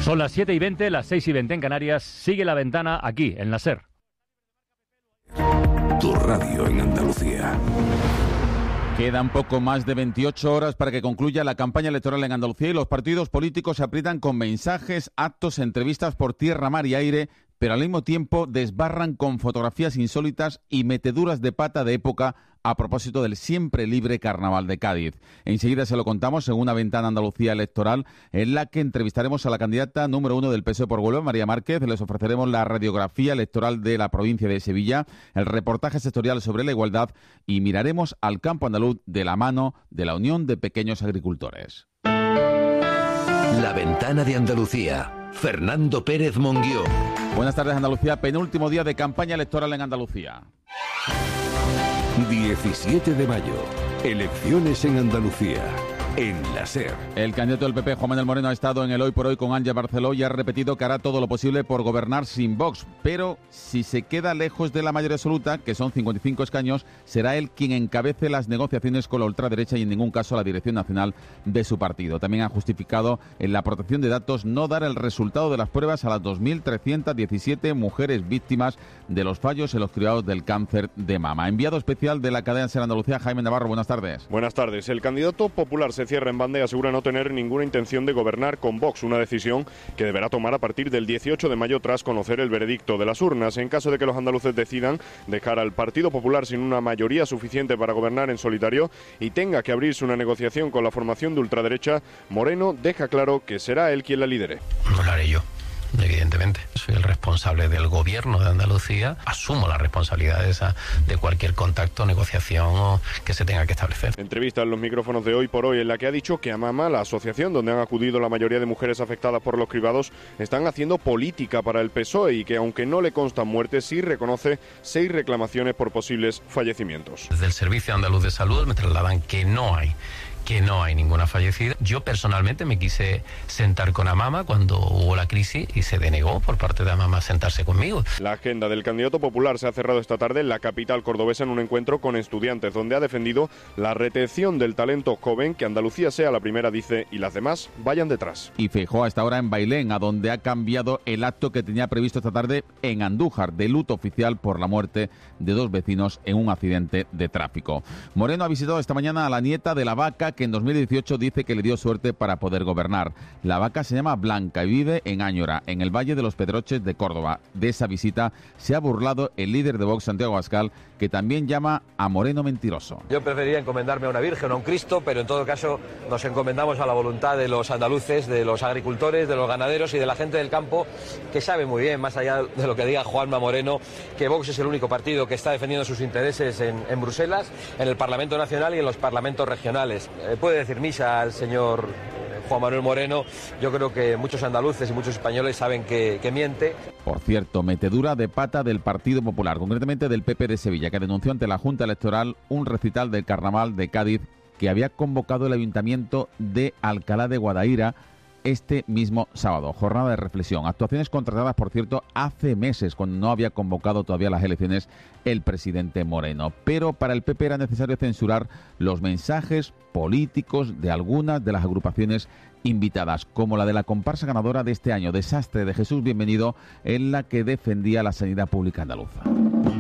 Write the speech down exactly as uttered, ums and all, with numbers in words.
Son las siete y veinte, las seis y veinte en Canarias. Sigue La Ventana aquí, en la SER. Tu radio en Andalucía. Quedan poco más de veintiocho horas para que concluya la campaña electoral en Andalucía y los partidos políticos se aprietan con mensajes, actos, entrevistas por tierra, mar y aire, pero al mismo tiempo desbarran con fotografías insólitas y meteduras de pata de época a propósito del siempre libre Carnaval de Cádiz. Enseguida se lo contamos en una ventana Andalucía electoral en la que entrevistaremos a la candidata número uno del P S O E por Huelva, María Márquez. Les ofreceremos la radiografía electoral de la provincia de Sevilla, el reportaje sectorial sobre la igualdad y miraremos al campo andaluz de la mano de la Unión de Pequeños Agricultores. La Ventana de Andalucía. Fernando Pérez Monguió. Buenas tardes, Andalucía. Penúltimo día de campaña electoral en Andalucía. diecisiete de mayo. Elecciones en Andalucía. En la SER. El candidato del P P, Juan Manuel Moreno, ha estado en el Hoy por Hoy con Ángel Barceló y ha repetido que hará todo lo posible por gobernar sin Vox. Pero si se queda lejos de la mayoría absoluta, que son cincuenta y cinco escaños, será él quien encabece las negociaciones con la ultraderecha y en ningún caso la dirección nacional de su partido. También ha justificado en la protección de datos no dar el resultado de las pruebas a las dos mil trescientas diecisiete mujeres víctimas de los fallos en los cribados del cáncer de mama. Enviado especial de la cadena SER Andalucía, Jaime Navarro, buenas tardes. Buenas tardes. El candidato popular se cierra en banda y asegura no tener ninguna intención de gobernar con Vox, una decisión que deberá tomar a partir del dieciocho de mayo tras conocer el veredicto de las urnas. En caso de que los andaluces decidan dejar al Partido Popular sin una mayoría suficiente para gobernar en solitario y tenga que abrirse una negociación con la formación de ultraderecha, Moreno deja claro que será él quien la lidere. No lo haré yo. Evidentemente, soy el responsable del gobierno de Andalucía, asumo la responsabilidad de, esa, de cualquier contacto, negociación o que se tenga que establecer. Entrevista en los micrófonos de Hoy por Hoy en la que ha dicho que Amama, la asociación donde han acudido la mayoría de mujeres afectadas por los cribados, están haciendo política para el P S O E y que aunque no le constan muertes, sí reconoce seis reclamaciones por posibles fallecimientos. Desde el Servicio Andaluz de Salud me trasladan que no hay que no hay ninguna fallecida. Yo personalmente me quise sentar con Amama cuando hubo la crisis y se denegó por parte de Amama sentarse conmigo. La agenda del candidato popular se ha cerrado esta tarde en la capital cordobesa en un encuentro con estudiantes donde ha defendido la retención del talento joven, que Andalucía sea la primera, dice, y las demás vayan detrás. Y Feijóo hasta ahora en Bailén, a donde ha cambiado el acto que tenía previsto esta tarde en Andújar, de luto oficial por la muerte de dos vecinos en un accidente de tráfico. Moreno ha visitado esta mañana a la nieta de la vaca, que en dos mil dieciocho dice que le dio suerte para poder gobernar. La vaca se llama Blanca y vive en Áñora, en el Valle de los Pedroches de Córdoba. De esa visita se ha burlado el líder de Vox, Santiago Abascal, que también llama a Moreno mentiroso. Yo preferiría encomendarme a una virgen o a un Cristo, pero en todo caso nos encomendamos a la voluntad de los andaluces, de los agricultores, de los ganaderos y de la gente del campo, que sabe muy bien, más allá de lo que diga Juanma Moreno, que Vox es el único partido que está defendiendo sus intereses en, en Bruselas, en el Parlamento Nacional y en los parlamentos regionales. Eh, puede decir misa al señor Juan Manuel Moreno, yo creo que muchos andaluces y muchos españoles saben que, que miente. Por cierto, metedura de pata del Partido Popular, concretamente del P P de Sevilla, que denunció ante la Junta Electoral un recital del Carnaval de Cádiz que había convocado el Ayuntamiento de Alcalá de Guadaira este mismo sábado. Jornada de reflexión. Actuaciones contratadas, por cierto, hace meses, cuando no había convocado todavía las elecciones el presidente Moreno. Pero para el P P era necesario censurar los mensajes políticos de algunas de las agrupaciones invitadas, como la de la comparsa ganadora de este año, Desastre de Jesús Bienvenido, en la que defendía la sanidad pública andaluza.